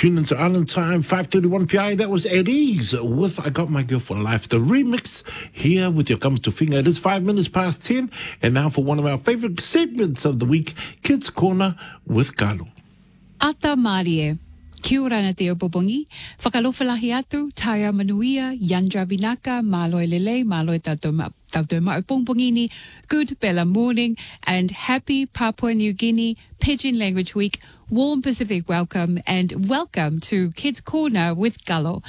Tune into Island Time, 5:31 p.m. That was Eddie's with I Got My Girl for Life. The remix here with your comes to finger. It is 5 minutes past 10. And now for one of our favorite segments of the week, Kids Corner with Kalo. Ata Marie. Kia ora na te opobongi. Whakalofalahi atu, Taia Manuia, Yandra Vinaka, Maloi Lele, Maloi Tautoma Opongpongini. Good Bella morning and happy Papua New Guinea Pidgin Language Week. Warm Pacific welcome and welcome to Kids Corner with Gullo.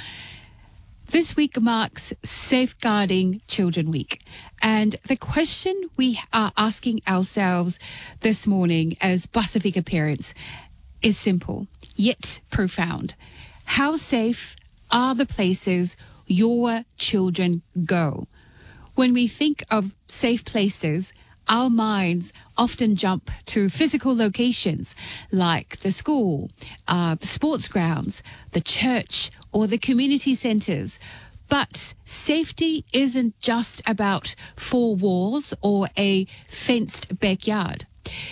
This week marks Safeguarding Children Week. And the question we are asking ourselves this morning as Pasifika parents is simple, yet profound. How safe are the places your children go? When we think of safe places, our minds often jump to physical locations like the school, the sports grounds, the church, or the community centres. But safety isn't just about four walls or a fenced backyard.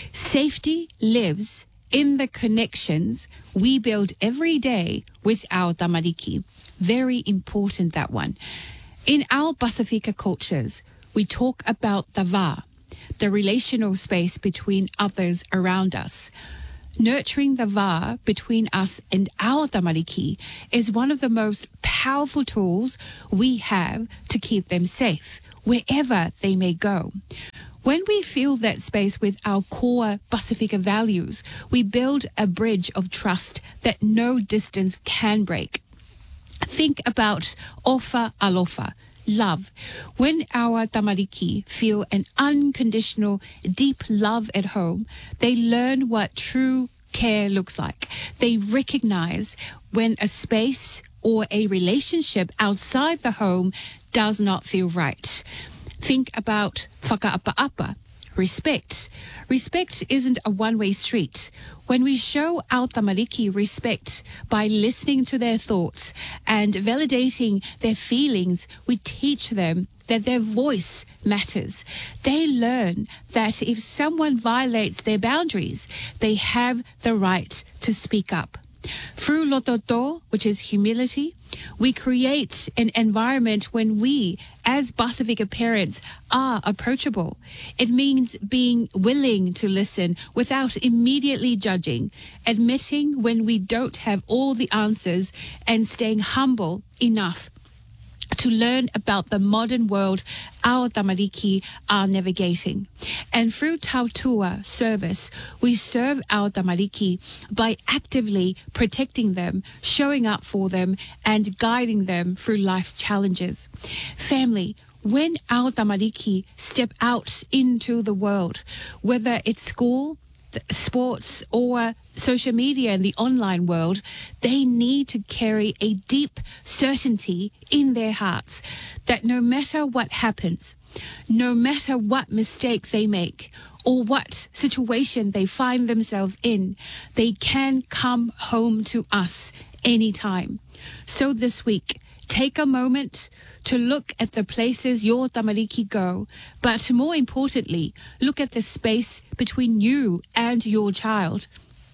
Safety lives in the connections we build every day with our tamariki. Very important, that one. In our Pasifika cultures, we talk about the wā, the relational space between others around us. Nurturing the wā between us and our tamariki is one of the most powerful tools we have to keep them safe, wherever they may go. When we fill that space with our core Pasifika values, we build a bridge of trust that no distance can break. Think about ofa alofa, love. When our tamariki feel an unconditional, deep love at home, they learn what true care looks like. They recognize when a space or a relationship outside the home does not feel right. Think about whakaapa-apa, respect. Respect isn't a one-way street. When we show our tamariki respect by listening to their thoughts and validating their feelings, we teach them that their voice matters. They learn that if someone violates their boundaries, they have the right to speak up. Through lototo, which is humility, we create an environment when we, as Pasifika parents, are approachable. It means being willing to listen without immediately judging, admitting when we don't have all the answers, and staying humble enough to learn about the modern world our tamariki are navigating. And through Tautua service, we serve our tamariki by actively protecting them, showing up for them, and guiding them through life's challenges. Family, when our tamariki step out into the world, whether it's school, sports, or social media and the online world, they need to carry a deep certainty in their hearts that no matter what happens, no matter what mistake they make, or what situation they find themselves in, they can come home to us anytime. So this week, take a moment to look at the places your tamariki go, but more importantly, look at the space between you and your child.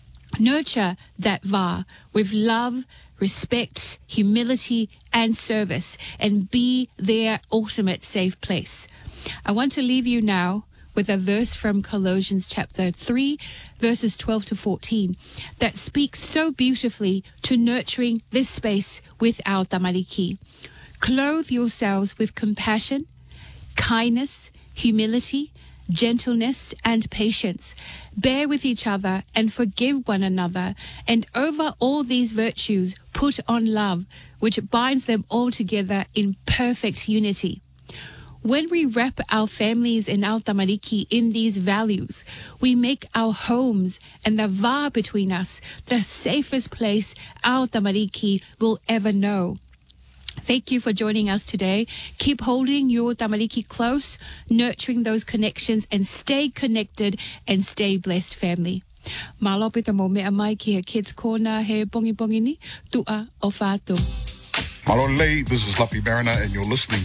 Nurture that wā with love, respect, humility, and service, and be their ultimate safe place. I want to leave you now with a verse from Colossians chapter 3, verses 12 to 14, that speaks so beautifully to nurturing this space with our tamariki. Clothe yourselves with compassion, kindness, humility, gentleness, and patience. Bear with each other and forgive one another. And over all these virtues, put on love, which binds them all together in perfect unity. When we wrap our families and our tamariki in these values, we make our homes and the wā between us the safest place our tamariki will ever know. Thank you for joining us today. Keep holding your tamariki close, nurturing those connections, and stay connected and stay blessed, family. Malope ta mo mea mai ki he Kids Corner he pongi pongi ni tua o whātou. Malolei, this is Lapi Mariner and you're listening